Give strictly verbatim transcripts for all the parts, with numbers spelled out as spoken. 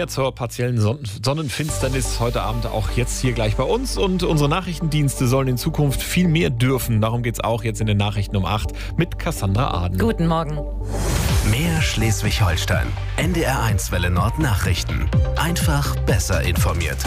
Mehr zur partiellen Son- Sonnenfinsternis heute Abend auch jetzt hier gleich bei uns. Und unsere Nachrichtendienste sollen in Zukunft viel mehr dürfen. Darum geht es auch jetzt in den Nachrichten um acht mit Cassandra Aden. Guten Morgen. Mehr Schleswig-Holstein. N D R eins Welle Nord Nachrichten. Einfach besser informiert.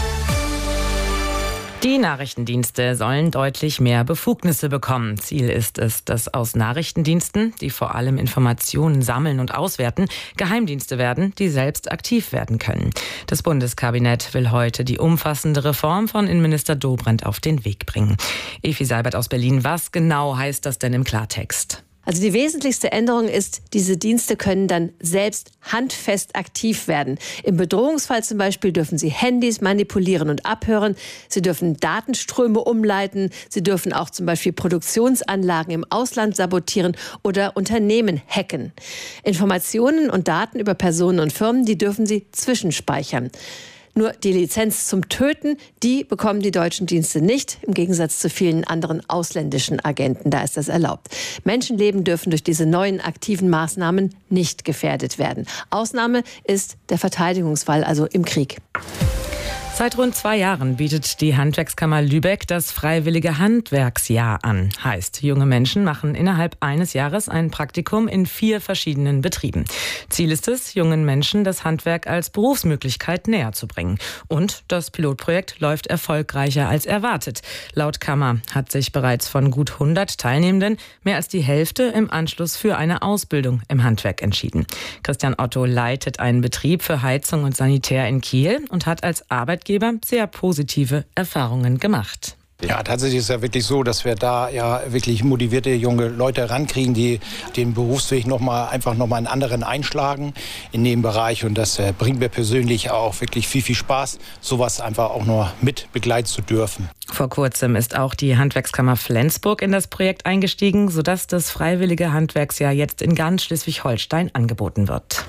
Die Nachrichtendienste sollen deutlich mehr Befugnisse bekommen. Ziel ist es, dass aus Nachrichtendiensten, die vor allem Informationen sammeln und auswerten, Geheimdienste werden, die selbst aktiv werden können. Das Bundeskabinett will heute die umfassende Reform von Innenminister Dobrindt auf den Weg bringen. Evi Seibert aus Berlin, was genau heißt das denn im Klartext? Also die wesentlichste Änderung ist, diese Dienste können dann selbst handfest aktiv werden. Im Bedrohungsfall zum Beispiel dürfen sie Handys manipulieren und abhören. Sie dürfen Datenströme umleiten. Sie dürfen auch zum Beispiel Produktionsanlagen im Ausland sabotieren oder Unternehmen hacken. Informationen und Daten über Personen und Firmen, die dürfen sie zwischenspeichern. Nur die Lizenz zum Töten, die bekommen die deutschen Dienste nicht, im Gegensatz zu vielen anderen ausländischen Agenten. Da ist das erlaubt. Menschenleben dürfen durch diese neuen aktiven Maßnahmen nicht gefährdet werden. Ausnahme ist der Verteidigungsfall, also im Krieg. Seit rund zwei Jahren bietet die Handwerkskammer Lübeck das freiwillige Handwerksjahr an. Heißt, junge Menschen machen innerhalb eines Jahres ein Praktikum in vier verschiedenen Betrieben. Ziel ist es, jungen Menschen das Handwerk als Berufsmöglichkeit näher zu bringen. Und das Pilotprojekt läuft erfolgreicher als erwartet. Laut Kammer hat sich bereits von gut hundert Teilnehmenden mehr als die Hälfte im Anschluss für eine Ausbildung im Handwerk entschieden. Christian Otto leitet einen Betrieb für Heizung und Sanitär in Kiel und hat als Arbeitgeber sehr positive Erfahrungen gemacht. Ja, tatsächlich ist es ja wirklich so, dass wir da ja wirklich motivierte junge Leute rankriegen, die den Berufsweg noch mal, einfach nochmal einen anderen einschlagen in dem Bereich. Und das äh, bringt mir persönlich auch wirklich viel, viel Spaß, sowas einfach auch noch mit begleiten zu dürfen. Vor kurzem ist auch die Handwerkskammer Flensburg in das Projekt eingestiegen, sodass das freiwillige Handwerksjahr jetzt in ganz Schleswig-Holstein angeboten wird.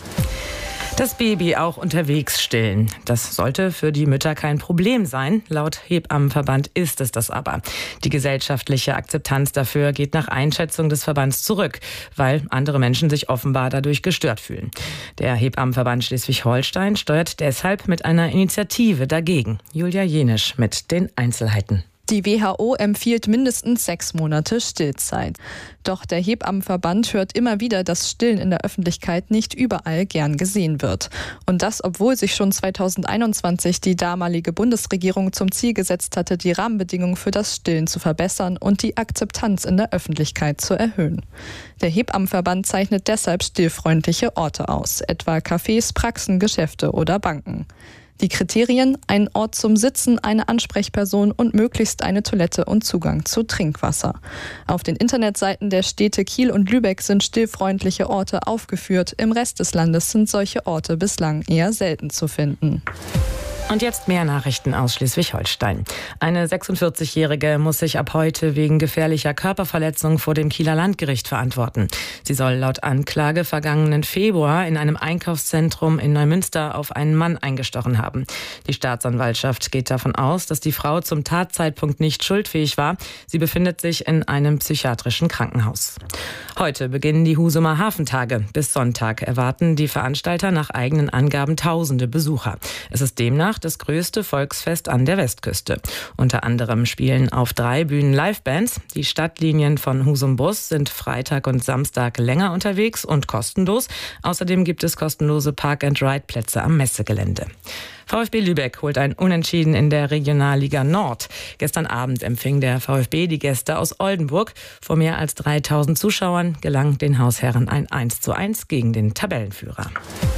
Das Baby auch unterwegs stillen. Das sollte für die Mütter kein Problem sein. Laut Hebammenverband ist es das aber. Die gesellschaftliche Akzeptanz dafür geht nach Einschätzung des Verbands zurück, weil andere Menschen sich offenbar dadurch gestört fühlen. Der Hebammenverband Schleswig-Holstein steuert deshalb mit einer Initiative dagegen. Julia Jenisch mit den Einzelheiten. Die W H O empfiehlt mindestens sechs Monate Stillzeit. Doch der Hebammenverband hört immer wieder, dass Stillen in der Öffentlichkeit nicht überall gern gesehen wird. Und das, obwohl sich schon zweitausendeinundzwanzig die damalige Bundesregierung zum Ziel gesetzt hatte, die Rahmenbedingungen für das Stillen zu verbessern und die Akzeptanz in der Öffentlichkeit zu erhöhen. Der Hebammenverband zeichnet deshalb stillfreundliche Orte aus, etwa Cafés, Praxen, Geschäfte oder Banken. Die Kriterien: ein Ort zum Sitzen, eine Ansprechperson und möglichst eine Toilette und Zugang zu Trinkwasser. Auf den Internetseiten der Städte Kiel und Lübeck sind stillfreundliche Orte aufgeführt. Im Rest des Landes sind solche Orte bislang eher selten zu finden. Und jetzt mehr Nachrichten aus Schleswig-Holstein. Eine sechsundvierzigjährige muss sich ab heute wegen gefährlicher Körperverletzung vor dem Kieler Landgericht verantworten. Sie soll laut Anklage vergangenen Februar in einem Einkaufszentrum in Neumünster auf einen Mann eingestochen haben. Die Staatsanwaltschaft geht davon aus, dass die Frau zum Tatzeitpunkt nicht schuldfähig war. Sie befindet sich in einem psychiatrischen Krankenhaus. Heute beginnen die Husumer Hafentage. Bis Sonntag erwarten die Veranstalter nach eigenen Angaben tausende Besucher. Es ist demnach das größte Volksfest an der Westküste. Unter anderem spielen auf drei Bühnen Livebands. Die Stadtlinien von Husum Bus sind Freitag und Samstag länger unterwegs und kostenlos. Außerdem gibt es kostenlose Park-and-Ride-Plätze am Messegelände. VfB Lübeck holt ein Unentschieden in der Regionalliga Nord. Gestern Abend empfing der VfB die Gäste aus Oldenburg. Vor mehr als dreitausend Zuschauern gelang den Hausherren ein eins zu eins gegen den Tabellenführer.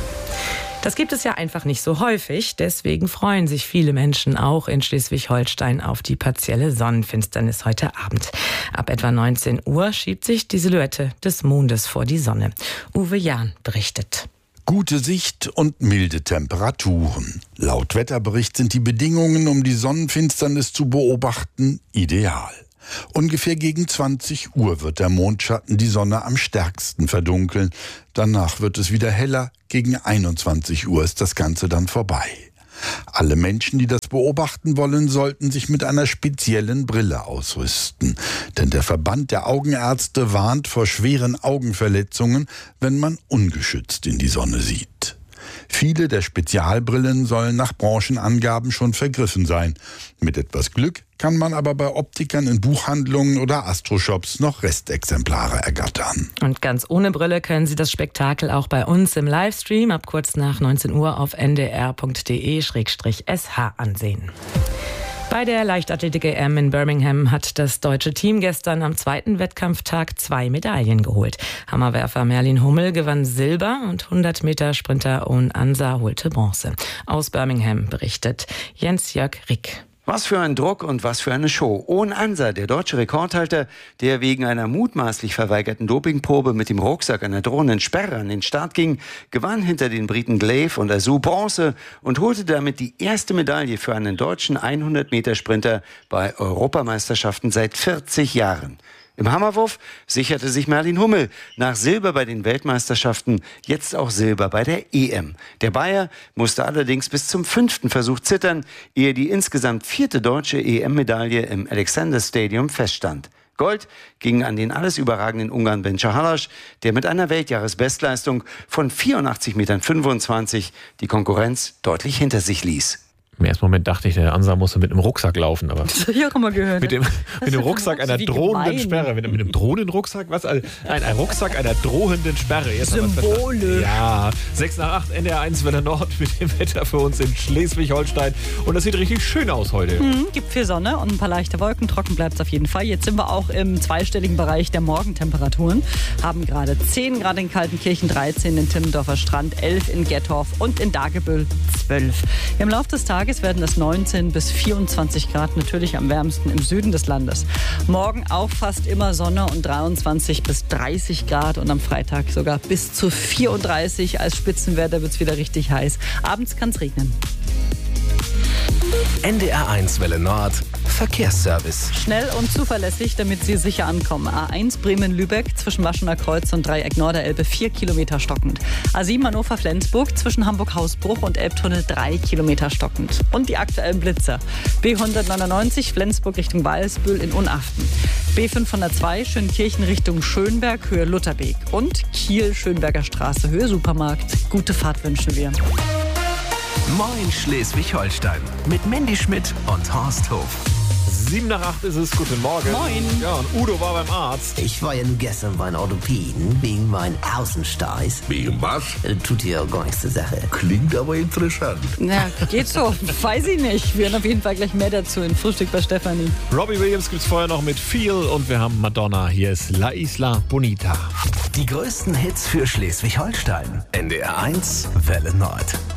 Das gibt es ja einfach nicht so häufig. Deswegen freuen sich viele Menschen auch in Schleswig-Holstein auf die partielle Sonnenfinsternis heute Abend. Ab etwa neunzehn Uhr schiebt sich die Silhouette des Mondes vor die Sonne. Uwe Jahn berichtet. Gute Sicht und milde Temperaturen. Laut Wetterbericht sind die Bedingungen, um die Sonnenfinsternis zu beobachten, ideal. Ungefähr gegen zwanzig Uhr wird der Mondschatten die Sonne am stärksten verdunkeln. Danach wird es wieder heller. Gegen einundzwanzig Uhr ist das Ganze dann vorbei. Alle Menschen, die das beobachten wollen, sollten sich mit einer speziellen Brille ausrüsten. Denn der Verband der Augenärzte warnt vor schweren Augenverletzungen, wenn man ungeschützt in die Sonne sieht. Viele der Spezialbrillen sollen nach Branchenangaben schon vergriffen sein. Mit etwas Glück kann man aber bei Optikern in Buchhandlungen oder Astroshops noch Restexemplare ergattern. Und ganz ohne Brille können Sie das Spektakel auch bei uns im Livestream ab kurz nach neunzehn Uhr auf n d r punkt d e slash s h ansehen. Bei der Leichtathletik-E M in Birmingham hat das deutsche Team gestern am zweiten Wettkampftag zwei Medaillen geholt. Hammerwerfer Merlin Hummel gewann Silber und hundert Meter Sprinter Owen Ansa holte Bronze. Aus Birmingham berichtet Jens-Jörg Rick. Was für ein Druck und was für eine Show. Owen Ansa, der deutsche Rekordhalter, der wegen einer mutmaßlich verweigerten Dopingprobe mit dem Rucksack einer drohenden Sperre an den Start ging, gewann hinter den Briten Glaive und Azu Bronze und holte damit die erste Medaille für einen deutschen hundert Meter Sprinter bei Europameisterschaften seit vierzig Jahren. Im Hammerwurf sicherte sich Merlin Hummel nach Silber bei den Weltmeisterschaften jetzt auch Silber bei der E M. Der Bayer musste allerdings bis zum fünften Versuch zittern, ehe die insgesamt vierte deutsche E M-Medaille im Alexander Stadium feststand. Gold ging an den alles überragenden Ungarn Benca Halas, der mit einer Weltjahresbestleistung von vierundachtzig Komma fünfundzwanzig Metern die Konkurrenz deutlich hinter sich ließ. Im ersten Moment dachte ich, der Ansa musste mit einem Rucksack laufen, aber das habe ich auch immer gehört. Mit dem, mit dem Rucksack einer drohenden Sperre. Mit, mit einem drohenden Rucksack? Was? Nein, ein Rucksack einer drohenden Sperre. Jetzt Symbolisch. Ja, sechs nach acht, N D R eins Welle Nord mit dem Wetter für uns in Schleswig-Holstein. Und das sieht richtig schön aus heute. Mhm, gibt viel Sonne und ein paar leichte Wolken. Trocken bleibt es auf jeden Fall. Jetzt sind wir auch im zweistelligen Bereich der Morgentemperaturen. Haben gerade zehn Grad in Kaltenkirchen, dreizehn in Timmendorfer Strand, elf in Gettorf und in Dagebüll zwölf. Im Laufe des Tages werden es neunzehn bis vierundzwanzig Grad, natürlich am wärmsten im Süden des Landes. Morgen auch fast immer Sonne und dreiundzwanzig bis dreißig Grad und am Freitag sogar bis zu vierunddreißig. Als Spitzenwetter wird es wieder richtig heiß. Abends kann es regnen. N D R eins Welle Nord Verkehrsservice. Schnell und zuverlässig, damit Sie sicher ankommen. A eins Bremen-Lübeck zwischen Waschener Kreuz und Dreieck Norderelbe vier Kilometer stockend. A sieben Hannover-Flensburg zwischen Hamburg-Hausbruch und Elbtunnel drei Kilometer stockend. Und die aktuellen Blitzer. B hundertneunundneunzig Flensburg Richtung Walsbühl in Unaften. B fünfhundertzwei Schönkirchen Richtung Schönberg Höhe Lutherbeek. Und Kiel Schönberger Straße Höhe Supermarkt. Gute Fahrt wünschen wir. Moin Schleswig-Holstein mit Mandy Schmidt und Horst Hof. Sieben nach acht ist es. Guten Morgen. Moin. Ja, und Udo war beim Arzt. Ich war ja nun gestern bei einem Orthopäden wegen meinen Außensteiß. Wegen was? Äh, Tut ja gar nichts zur Sache. Klingt aber interessant. Ja, geht so. Weiß ich nicht. Wir haben auf jeden Fall gleich mehr dazu in Frühstück bei Stefanie. Robbie Williams gibt's vorher noch mit Feel und wir haben Madonna. Hier ist La Isla Bonita. Die größten Hits für Schleswig-Holstein. N D R eins Welle Nord.